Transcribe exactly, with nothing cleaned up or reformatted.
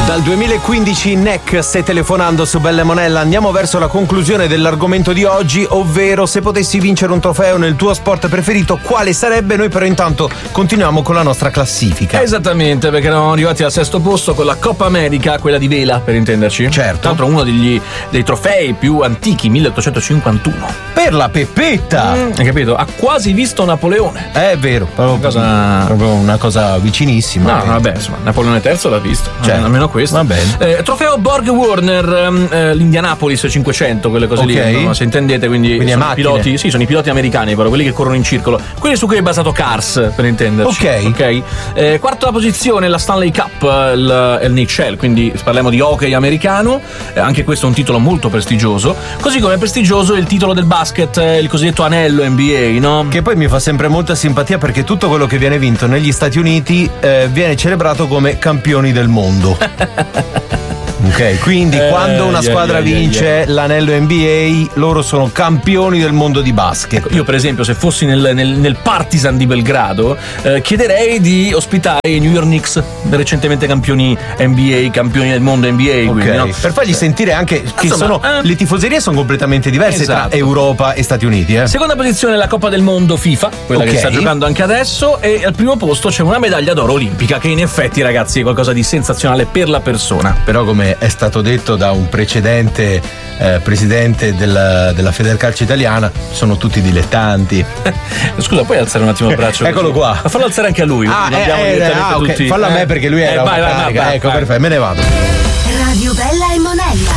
Dal duemilaquindici N E C stai telefonando su Bella e Monella. Andiamo verso la conclusione dell'argomento di oggi, ovvero se potessi vincere un trofeo nel tuo sport preferito, quale sarebbe? Noi però intanto continuiamo con la nostra classifica. Esattamente, perché eravamo arrivati al sesto posto con la Coppa America, quella di vela, per intenderci. Certo. Tra l'altro uno degli, dei trofei più antichi, milleottocentocinquantuno. Per la Peppetta! Mm, hai capito? Ha quasi visto Napoleone. Eh, È vero, proprio, cosa... proprio una cosa vicinissima. No, no, vabbè, insomma, Napoleone terzo l'ha visto. Certo. Almeno questo. Va bene. Eh, trofeo Borg Warner, eh, l'Indianapolis cinquecento, quelle cose Ok. lì, no? Se intendete, quindi, Quindi sono i macchine. piloti, sì, sono i piloti americani, però quelli che corrono in circolo, quelli su cui è basato Cars, per intenderci. Ok. Ok. Eh, quarta posizione la Stanley Cup, il, il N H L, quindi parliamo di hockey americano, eh, anche questo è un titolo molto prestigioso, così come è prestigioso il titolo del basket, eh, il cosiddetto anello N B A, no? Che poi mi fa sempre molta simpatia perché tutto quello che viene vinto negli Stati Uniti eh, viene celebrato come campioni del mondo. Ok, quindi Eh, quando una yeah, squadra yeah, yeah, vince yeah. l'anello N B A, loro sono campioni del mondo di basket. Io per esempio se fossi nel, nel, nel Partizan di Belgrado eh, chiederei di ospitare i New York Knicks, recentemente campioni N B A, campioni del mondo N B A, Ok, quindi, no? per fargli sentire anche che Insomma, sono eh. le tifoserie sono completamente diverse Esatto. tra Europa e Stati Uniti, eh? Seconda posizione la Coppa del Mondo FIFA, quella Ok. che sta giocando anche adesso, e al primo posto c'è una medaglia d'oro olimpica che in effetti, ragazzi, è qualcosa di sensazionale per la persona. Però come è stato detto da un precedente eh, presidente della, della Federcalcio italiana, sono tutti dilettanti. Scusa, puoi alzare un attimo il braccio? Eccolo così? qua. Ma fallo alzare anche a lui. Ah, non eh, abbiamo eh, direttamente ah, ok. tutti. Fallo a me perché lui era eh, una vai, vai, carica. vai, vai, Ecco, vai. perfetto, me ne vado. Radio Bella e Monella.